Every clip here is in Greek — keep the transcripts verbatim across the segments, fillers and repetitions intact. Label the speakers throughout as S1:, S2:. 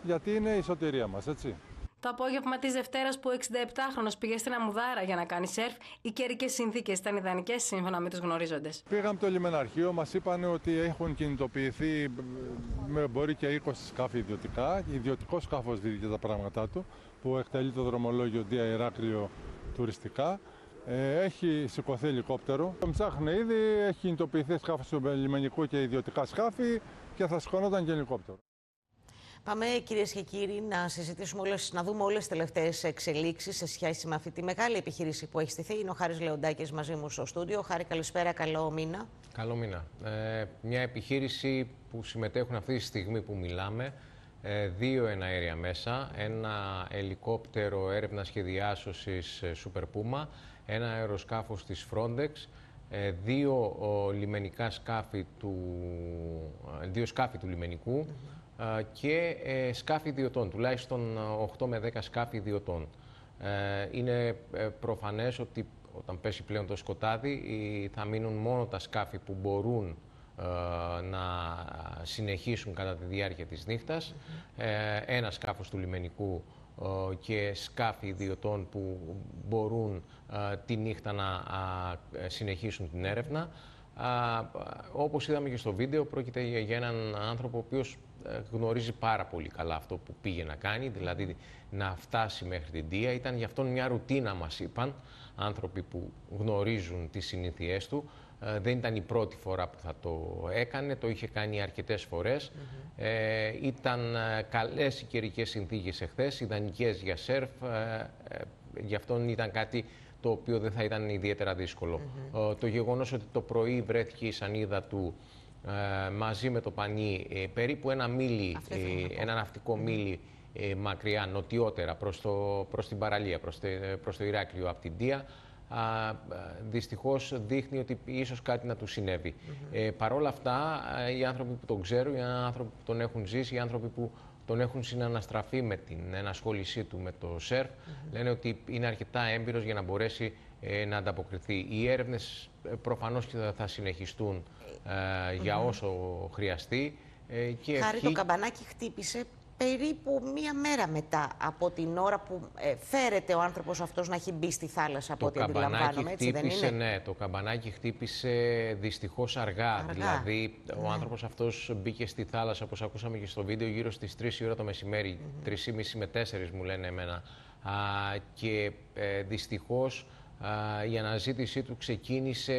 S1: γιατί είναι η σωτηρία μας, έτσι.
S2: Το απόγευμα της Δευτέρας που ο εξηνταεπτάχρονος πήγε στην Αμουδάρα για να κάνει σερφ, οι καιρικές συνθήκες ήταν ιδανικές σύμφωνα με τους γνωρίζοντες.
S1: Πήγαμε το λιμεναρχείο, μας είπαν ότι έχουν κινητοποιηθεί με μπορεί και είκοσι σκάφη ιδιωτικά. Ιδιωτικό σκάφος δίδει τα πράγματά του, που εκτελεί το δρομολόγιο Δία Ηράκλειο τουριστικά. Έχει σηκωθεί ελικόπτερο. Τον ψάχνουν ήδη, έχει κινητοποιηθεί σκάφος του λιμενικού και ιδιωτικά σκάφη και θα σηκωνόταν και ελικόπτερο.
S3: Πάμε, κυρίες και κύριοι, να συζητήσουμε όλες, να δούμε όλες τις τελευταίες εξελίξεις σε σχέση με αυτή τη μεγάλη επιχείρηση που έχει στηθεί. Είναι ο Χάρης Λεοντάκης μαζί μου στο στούντιο. Χάρη, καλησπέρα, καλό μήνα.
S4: Καλό μήνα. Ε, μια επιχείρηση που συμμετέχουν αυτή τη στιγμή που μιλάμε, ε, δύο εναέρια μέσα, ένα ελικόπτερο έρευνας και διάσωσης Super Puma, ένα αεροσκάφος της Frontex, ε, δύο ο, λιμενικά σκάφη του, δύο σκάφη του λιμενικού, mm-hmm. και ε, σκάφη ιδιωτών, τουλάχιστον οκτώ με δέκα σκάφη ιδιωτών. Ε, είναι ε, προφανές ότι όταν πέσει πλέον το σκοτάδι θα μείνουν μόνο τα σκάφη που μπορούν ε, να συνεχίσουν κατά τη διάρκεια της νύχτας. Mm-hmm. ε, ένα σκάφος του λιμενικού ε, και σκάφη ιδιωτών που μπορούν ε, τη νύχτα να ε, συνεχίσουν την έρευνα. Α, όπως είδαμε και στο βίντεο, πρόκειται για έναν άνθρωπο ο οποίος γνωρίζει πάρα πολύ καλά αυτό που πήγε να κάνει, δηλαδή να φτάσει μέχρι την Δία. Ήταν γι' αυτόν μια ρουτίνα, μας είπαν, άνθρωποι που γνωρίζουν τις συνήθειές του. Ε, δεν ήταν η πρώτη φορά που θα το έκανε, το είχε κάνει αρκετές φορές. Mm-hmm. ε, ήταν καλές οι καιρικές συνθήκες εχθές, ιδανικές για σερφ, ε, ε, γι' αυτόν ήταν κάτι το οποίο δεν θα ήταν ιδιαίτερα δύσκολο. Mm-hmm. ε, το γεγονός ότι το πρωί βρέθηκε η σανίδα του ε, μαζί με το πανί ε, περίπου ένα μίλι, ε, ένα ναυτικό mm-hmm. μίλι ε, μακριά, νοτιότερα προς, το, προς την παραλία, προς, τε, προς το Ηράκλειο από την Δία, α, δυστυχώς δείχνει ότι ίσως κάτι να του συνέβη. Mm-hmm. ε, Παρ' όλα αυτά, οι άνθρωποι που τον ξέρουν, οι άνθρωποι που τον έχουν ζήσει, οι άνθρωποι που τον έχουν συναναστραφεί με την ενασχόλησή του με το σερφ, mm-hmm. λένε ότι είναι αρκετά έμπειρος για να μπορέσει ε, να ανταποκριθεί. Οι έρευνες ε, προφανώς και θα, θα συνεχιστούν ε, mm-hmm. για όσο χρειαστεί. Ε, και
S3: Χάρη,
S4: ευχή...
S3: το καμπανάκι χτύπησε περίπου μία μέρα μετά από την ώρα που ε, φέρεται ο άνθρωπος αυτός να έχει μπει στη θάλασσα, από ό,τι αντιλαμβάνομαι, έτσι δεν είναι?
S4: Ναι, το καμπανάκι χτύπησε δυστυχώς αργά. αργά. Δηλαδή, ναι. ο άνθρωπος αυτός μπήκε στη θάλασσα, όπως ακούσαμε και στο βίντεο, γύρω στις τρεις η ώρα το μεσημέρι, mm-hmm. τρεις και μισή με τέσσερις μου λένε εμένα. Α, και ε, δυστυχώς Uh, η αναζήτησή του ξεκίνησε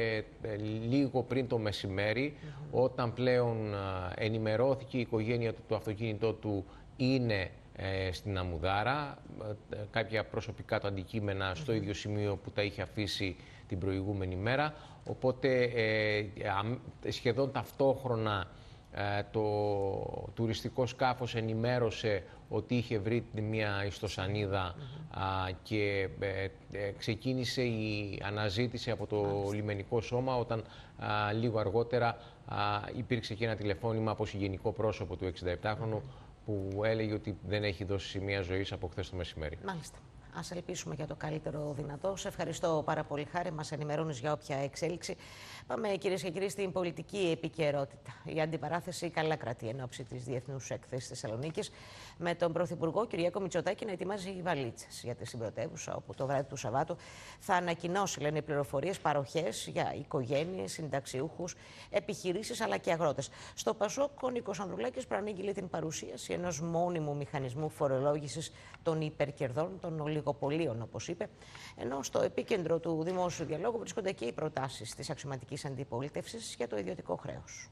S4: ε, λίγο πριν το μεσημέρι, mm-hmm. όταν πλέον uh, ενημερώθηκε η οικογένεια του, το αυτοκίνητό του είναι ε, στην Αμουδάρα, ε, κάποια προσωπικά του αντικείμενα mm-hmm. στο ίδιο σημείο που τα είχε αφήσει την προηγούμενη μέρα, οπότε ε, ε, σχεδόν ταυτόχρονα το τουριστικό σκάφος ενημέρωσε ότι είχε βρει μια ιστοσανίδα mm-hmm. α, και ε, ε, ξεκίνησε η αναζήτηση από το mm-hmm. λιμενικό σώμα, όταν α, λίγο αργότερα α, υπήρξε και ένα τηλεφώνημα από συγγενικό πρόσωπο του εξηνταεπτάχρονου mm-hmm. που έλεγε ότι δεν έχει δώσει σημεία ζωής από χθες το μεσημέρι.
S3: Μάλιστα. Ας ελπίσουμε για το καλύτερο δυνατό. Σε ευχαριστώ πάρα πολύ, Χάρη. Μας ενημερώνεις για όποια εξέλιξη. Πάμε, κυρίες και κύριοι, στην πολιτική επικαιρότητα. Η αντιπαράθεση καλά κρατεί εν ώψη της Διεθνούς Έκθεσης Θεσσαλονίκης, με τον Πρωθυπουργό Κυριάκο Μητσοτάκη να ετοιμάζει βαλίτσες για τη συμπρωτεύουσα, όπου το βράδυ του Σαββάτου θα ανακοινώσει, λένε, πληροφορίες, παροχές για οικογένειες, συνταξιούχους, επιχειρήσεις αλλά και αγρότες. Στο Πασόκ, ο Νίκος Ανδρουλάκης προανήγγειλε την παρουσίαση ενός μόνιμου μηχανισμού φορολόγησης των υπερκερδών, των ολιγοπολίων, όπως είπε, ενώ στο επίκεντρο του δημόσιου διαλόγου βρίσκονται και οι προτάσεις της αξιωματικής αντιπολίτευσης για το ιδιωτικό χρέος.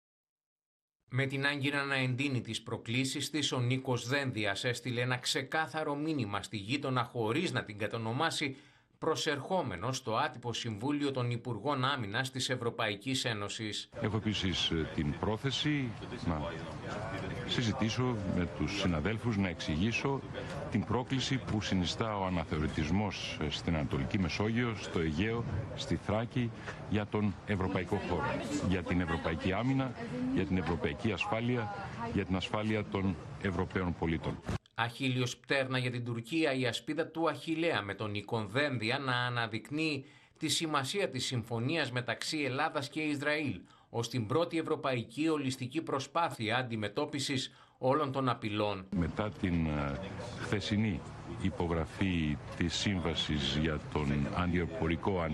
S5: Με την άγκυρα να εντείνει τις προκλήσεις της, ο Νίκος Δένδιας έστειλε ένα ξεκάθαρο μήνυμα στη γείτονα χωρίς να την κατονομάσει, προσερχόμενο στο άτυπο Συμβούλιο των Υπουργών Άμυνας της Ευρωπαϊκής Ένωσης.
S6: Έχω επίσης την πρόθεση να συζητήσω με τους συναδέλφους, να εξηγήσω την πρόκληση που συνιστά ο αναθεωρητισμός στην Ανατολική Μεσόγειο, στο Αιγαίο, στη Θράκη, για τον ευρωπαϊκό χώρο, για την ευρωπαϊκή άμυνα, για την ευρωπαϊκή ασφάλεια, για την ασφάλεια των Ευρωπαίων πολιτών.
S5: Αχίλιος πτέρνα για την Τουρκία, η ασπίδα του Αχιλλέα, με τον Νίκο Δένδια να αναδεικνύει τη σημασία της συμφωνίας μεταξύ Ελλάδας και Ισραήλ ως την πρώτη ευρωπαϊκή ολιστική προσπάθεια αντιμετώπισης όλων των απειλών.
S6: Μετά την χθεσινή υπογραφή της σύμβασης για τον αντιεροπορικό